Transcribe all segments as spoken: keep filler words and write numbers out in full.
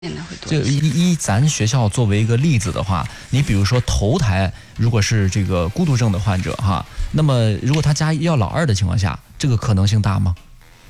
就以以咱学校作为一个例子的话，你比如说头台如果是这个孤独症的患者哈，那么如果他家要老二的情况下，这个可能性大吗？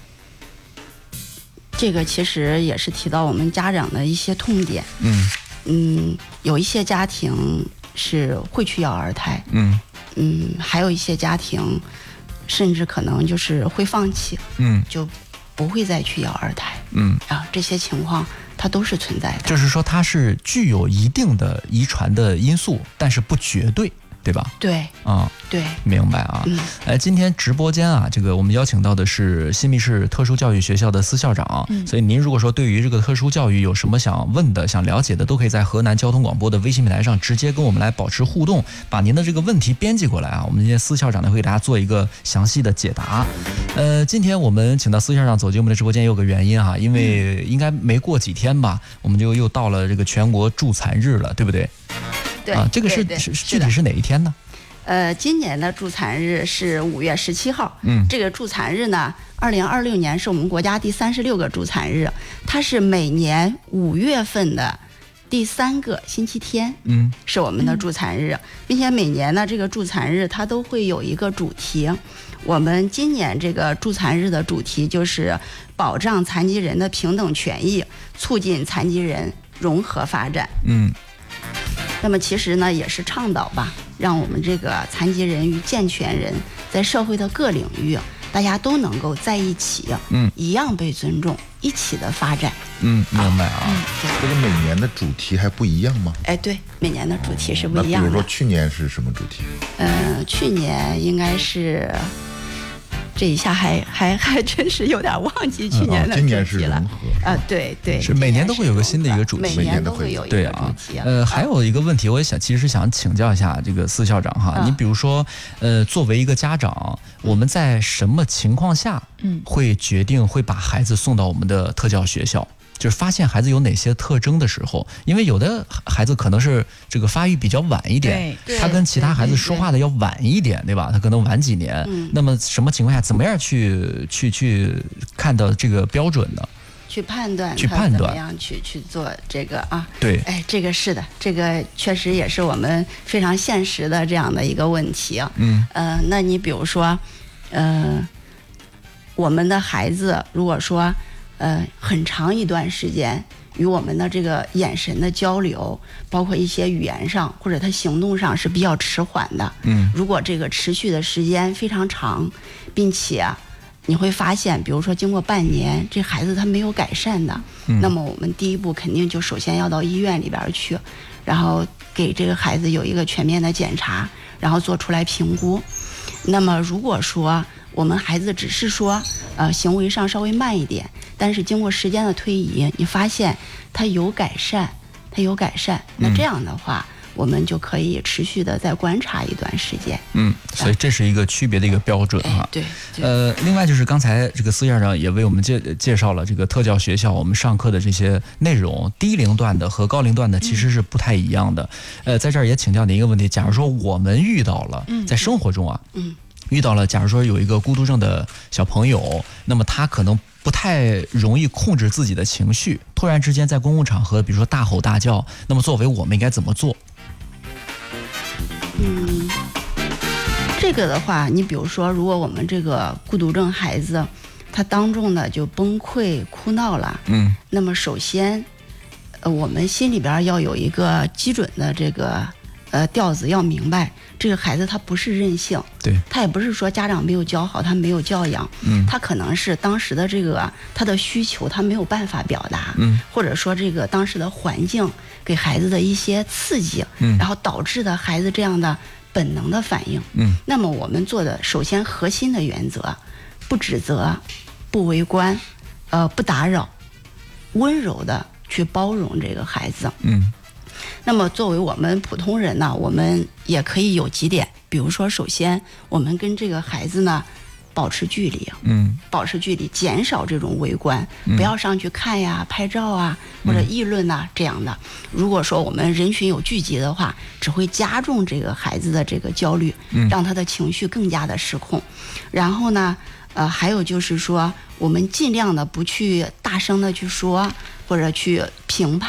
这个其实也是提到我们家长的一些痛点。 嗯嗯，有一些家庭是会去要二胎， 嗯嗯，还有一些家庭甚至可能就是会放弃， 嗯， 就不会再去要二胎。 嗯啊，这些情况它都是存在的。 就是说它是具有一定的遗传的因素，但是不绝对，对吧？ 对， 啊、 对， 明白啊。 嗯， 呃，今天直播间啊，这个我们邀请到的是新密市特殊教育学校的司校长， 嗯， 所以您如果说对于这个特殊教育有什么想问的、想了解的，都可以在河南交通广播的微信平台上直接跟我们来保持互动，把您的这个问题编辑过来啊，我们今天司校长呢会给大家做一个详细的解答。呃，今天我们请到司校长走进我们的直播间有个原因哈，因为应该没过几天吧，我们就又到了这个全国助残日了，对不对？ 对啊，这个是对对是具体是哪一天呢？ 呃，今年的助残日是五月十七号。 嗯， 这个助残日呢，二零二六年是我们国家第三十六个助残日，它是每年五月份的第三个星期天， 嗯， 是我们的助残日，并且每年呢，这个助残日它都会有一个主题。我们今年这个助残日的主题就是保障残疾人的平等权益，促进残疾人融合发展。 嗯。 那么其实呢，也是倡导吧，让我们这个残疾人与健全人在社会的各领域，大家都能够在一起， 嗯， 一样被尊重，一起的发展。 嗯，明白啊。 嗯， 这个每年的主题还不一样吗？ 哎，对，每年的主题是不那比一样的。 如说去年是什么主题？ 嗯、呃，去年应该是。这一下还还还真是有点忘记去年的主题了。 嗯哦、今年是融合啊，对对， 是每年都会有个新的一个主题， 每年都会有一个主题。 啊、呃，还有一个问题，我也想其实想请教一下这个司校长哈，嗯、你比如说，呃，作为一个家长，我们在什么情况下，嗯，会决定会把孩子送到我们的特教学校？就是发现孩子有哪些特征的时候，因为有的孩子可能是这个发育比较晚一点，他跟其他孩子说话的要晚一点， 对, 对, 对, 对吧？他可能晚几年。嗯、那么什么情况下，怎么样去去去看到这个标准呢？ 去判断， 去判断， 怎么样去去做这个啊？ 对， 哎，这个是的，这个确实也是我们非常现实的这样的一个问题啊。 嗯， 呃，那你比如说，呃，我们的孩子如果说。呃，很长一段时间与我们的这个眼神的交流，包括一些语言上或者他行动上是比较迟缓的。 嗯， 如果这个持续的时间非常长，并且、啊、你会发现，比如说经过半年，这孩子他没有改善的，嗯、那么我们第一步肯定就首先要到医院里边去，然后给这个孩子有一个全面的检查，然后做出来评估。那么如果说我们孩子只是说，呃，行为上稍微慢一点，但是经过时间的推移，你发现他有改善，他有改善，那这样的话，嗯、我们就可以持续的再观察一段时间。 嗯，所以这是一个区别的一个标准哈。 哎、对, 对。 呃，另外就是刚才这个司校长也为我们介介绍了这个特教学校我们上课的这些内容，低龄段的和高龄段的其实是不太一样的。嗯、呃，在这儿也请教您一个问题：假如说我们遇到了，在生活中啊，嗯。嗯遇到了，假如说有一个孤独症的小朋友，那么他可能不太容易控制自己的情绪，突然之间在公共场合，比如说大吼大叫，那么作为我们应该怎么做？ 嗯，这个的话，你比如说，如果我们这个孤独症孩子，他当众的就崩溃哭闹了，嗯，那么首先，呃，我们心里边要有一个基准的这个呃调子，要明白。这个孩子他不是任性， 对， 他也不是说家长没有教好，他没有教养，嗯，他可能是当时的这个他的需求他没有办法表达，嗯，或者说这个当时的环境给孩子的一些刺激，嗯，然后导致的孩子这样的本能的反应，嗯，那么我们做的首先核心的原则，不指责，不围观，呃，不打扰，温柔的去包容这个孩子，嗯。那么作为我们普通人呢，我们也可以有几点，比如说首先我们跟这个孩子呢保持距离，嗯，保持距离，减少这种围观，嗯、不要上去看呀、拍照啊或者议论啊、嗯、这样的。如果说我们人群有聚集的话，只会加重这个孩子的这个焦虑，嗯、让他的情绪更加的失控。然后呢， 呃，还有就是说，我们尽量的不去大声的去说或者去评判。